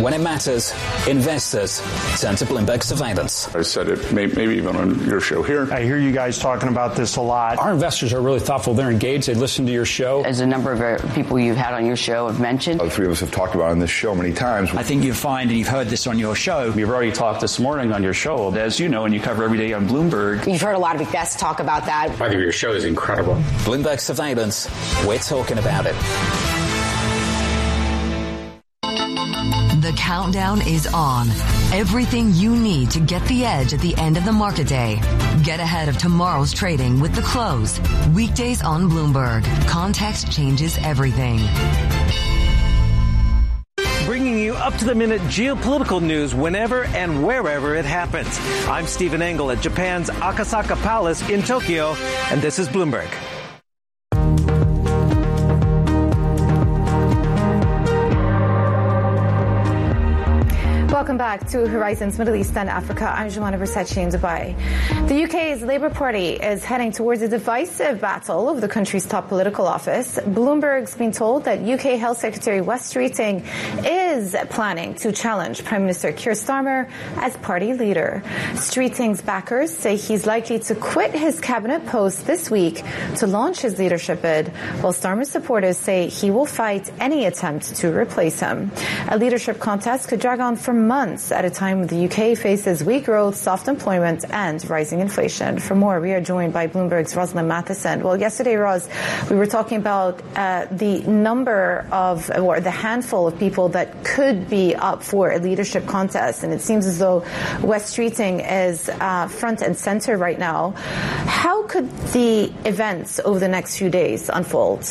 When it matters, investors turn to Bloomberg Surveillance. I said it maybe even on your show here. I hear you guys talking about this a lot. Our investors are really thoughtful. They're engaged. They listen to your show. As a number of people you've had on your show have mentioned. The three of us have talked about it on this show many times. I think you find, and you've heard this on your show. We've already talked this morning on your show, as you know, and you cover every day on Bloomberg. You've heard a lot of guests talk about that. I think your show is incredible. Bloomberg Surveillance, we're talking about it. The countdown is on. Everything you need to get the edge at the end of the market day. Get ahead of tomorrow's trading with The Close. Weekdays on Bloomberg. Context changes everything. Bringing you up-to-the-minute geopolitical news whenever and wherever it happens. I'm Stephen Engel at Japan's Akasaka Palace in Tokyo, and this is Bloomberg. Welcome back to Horizons Middle East and Africa. I'm Jumana Bersachi in Dubai. The UK's Labour Party is heading towards a divisive battle over the country's top political office. Bloomberg's been told that UK Health Secretary Wes Streeting is planning to challenge Prime Minister Keir Starmer as party leader. Streeting's backers say he's likely to quit his cabinet post this week to launch his leadership bid, while Starmer's supporters say he will fight any attempt to replace him. A leadership contest could drag on for months at a time when the UK faces weak growth, soft employment and rising inflation. For more, we are joined by Bloomberg's Rosalind Matheson. Well, yesterday, Ros, we were talking about the number of, or the handful of people that could be up for a leadership contest, and it seems as though Wes Streeting is front and center right now. How could the events over the next few days unfold?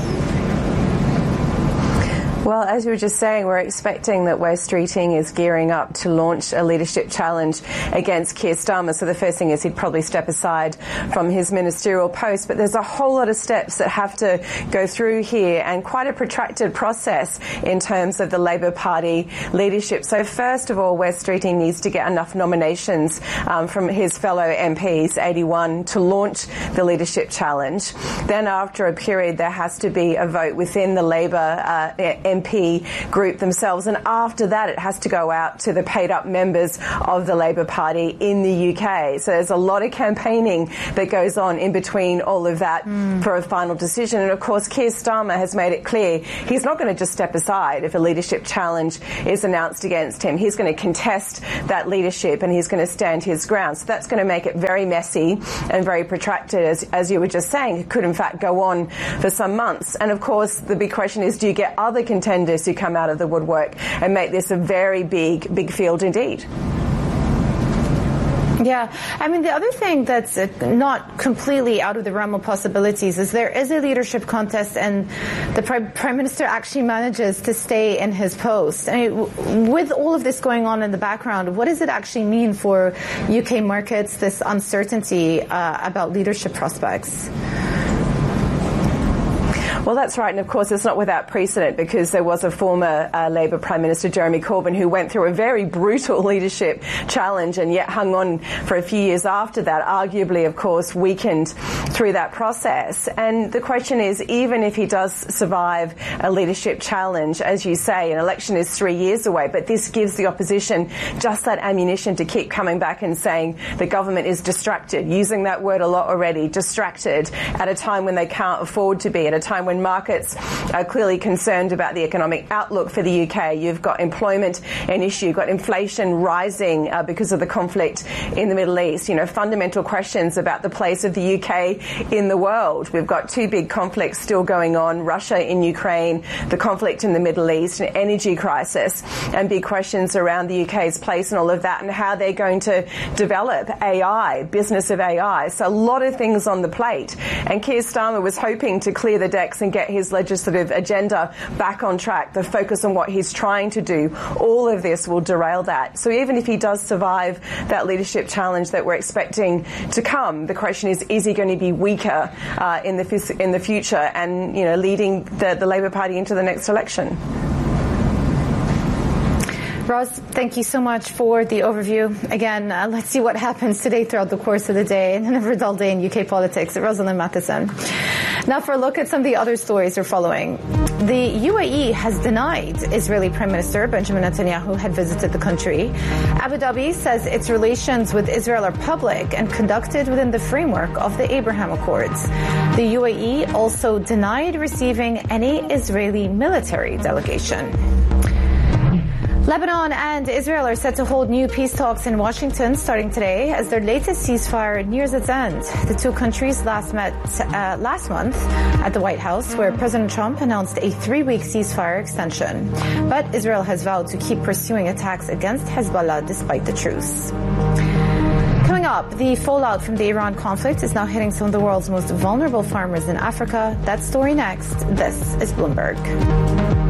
Well, as you were just saying, we're expecting that Wes Streeting is gearing up to launch a leadership challenge against Keir Starmer. So the first thing is he'd probably step aside from his ministerial post. But there's a whole lot of steps that have to go through here, and quite a protracted process in terms of the Labour Party leadership. So first of all, Wes Streeting needs to get enough nominations from his fellow MPs, 81, to launch the leadership challenge. Then after a period, there has to be a vote within the Labour MP group themselves, and after that it has to go out to the paid up members of the Labour Party in the UK. So there's a lot of campaigning that goes on in between all of that for a final decision. And of course, Keir Starmer has made it clear he's not going to just step aside if a leadership challenge is announced against him. He's going to contest that leadership and he's going to stand his ground. So that's going to make it very messy and very protracted, as you were just saying. It could in fact go on for some months. And of course, the big question is, do you get other contenders who come out of the woodwork and make this a very big field indeed? Yeah. I mean, the other thing that's not completely out of the realm of possibilities is there is a leadership contest and the Prime Minister actually manages to stay in his post. I mean, with all of this going on in the background, what does it actually mean for UK markets, this uncertainty about leadership prospects? Well, that's right. And of course, it's not without precedent, because there was a former Labour Prime Minister, Jeremy Corbyn, who went through a very brutal leadership challenge and yet hung on for a few years after that, arguably, of course, weakened through that process. And the question is, even if he does survive a leadership challenge, as you say, an election is 3 years away, but this gives the opposition just that ammunition to keep coming back and saying the government is distracted, using that word a lot already, distracted, at a time when they can't afford to be, at a time when markets are clearly concerned about the economic outlook for the UK. You've got employment an issue, you've got inflation rising because of the conflict in the Middle East. You know, fundamental questions about the place of the UK in the world. We've got two big conflicts still going on, Russia in Ukraine, the conflict in the Middle East, an energy crisis, and big questions around the UK's place and all of that, and how they're going to develop AI, business of AI. So a lot of things on the plate. And Keir Starmer was hoping to clear the decks and get his legislative agenda back on track, the focus on what he's trying to do. All of this will derail that. So even if he does survive that leadership challenge that we're expecting to come, the question is he going to be weaker in the future and, you know, leading the Labour Party into the next election? Ros, thank you so much for the overview. Again, let's see what happens today throughout the course of the day. Another dull day in UK politics. Rosalind Matheson. Now for a look at some of the other stories we're following. The UAE has denied Israeli Prime Minister Benjamin Netanyahu had visited the country. Abu Dhabi says its relations with Israel are public and conducted within the framework of the Abraham Accords. The UAE also denied receiving any Israeli military delegation. Lebanon and Israel are set to hold new peace talks in Washington starting today as their latest ceasefire nears its end. The two countries last met last month at the White House, where President Trump announced a 3-week ceasefire extension. But Israel has vowed to keep pursuing attacks against Hezbollah despite the truce. Coming up, the fallout from the Iran conflict is now hitting some of the world's most vulnerable farmers in Africa. That story next. This is Bloomberg.